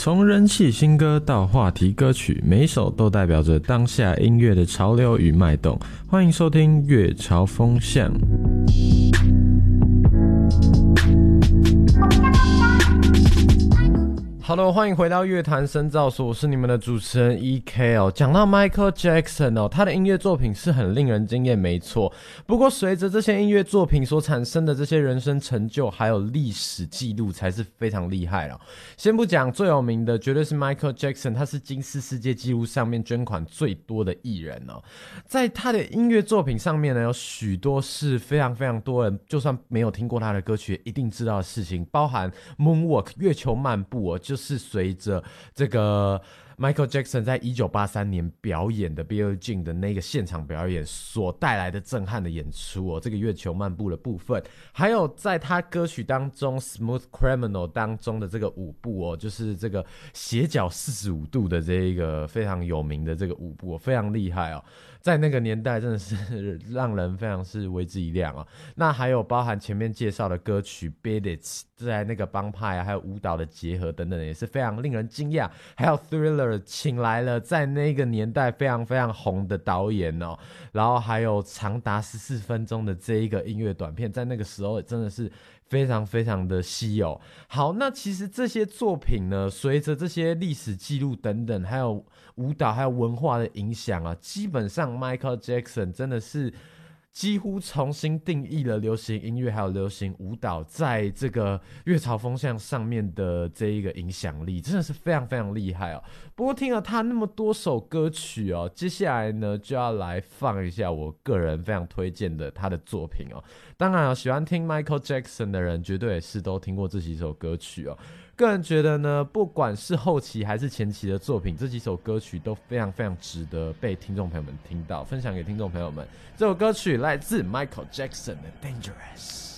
从人气新歌到话题歌曲，每一首都代表着当下音乐的潮流与脉动。欢迎收听乐潮风向。Hello， 欢迎回到乐坛深造所，我是你们的主持人 EK 哦。讲到 Michael Jackson 哦，他的音乐作品是很令人惊艳，没错。不过随着这些音乐作品所产生的这些人生成就，还有历史记录，才是非常厉害了。先不讲最有名的，绝对是 Michael Jackson， 他是金氏世界纪录上面捐款最多的艺人哦。在他的音乐作品上面呢，有许多是非常非常多人，就算没有听过他的歌曲，也一定知道的事情，包含 Moonwalk 月球漫步哦，就是随着这个 Michael Jackson 在1983年表演的 Billie Jean 的那个现场表演所带来的震撼的演出哦，这个月球漫步的部分，还有在他歌曲当中 Smooth Criminal 当中的这个舞步哦，就是这个斜角45度的这一个非常有名的这个舞步哦，非常厉害哦。在那个年代真的是让人非常是为之一亮哦。那还有包含前面介绍的歌曲 Beat It， 在那个帮派啊还有舞蹈的结合等等，也是非常令人惊讶。还有 Thriller 请来了在那个年代非常非常红的导演哦，然后还有长达14分钟的这一个音乐短片，在那个时候真的是非常非常的稀有。好，那其实这些作品呢，随着这些历史记录等等，还有舞蹈还有文化的影响啊，基本上 Michael Jackson 真的是几乎重新定义了流行音乐还有流行舞蹈在这个乐潮风向上面的这一个影响力，真的是非常非常厉害哦。不过听了他那么多首歌曲哦，接下来呢就要来放一下我个人非常推荐的他的作品哦。当然喜欢听 Michael Jackson 的人绝对也是都听过这几首歌曲哦。个人觉得呢，不管是后期还是前期的作品，这几首歌曲都非常非常值得被听众朋友们听到，分享给听众朋友们。这首歌曲来自 Michael Jackson 的 Dangerous。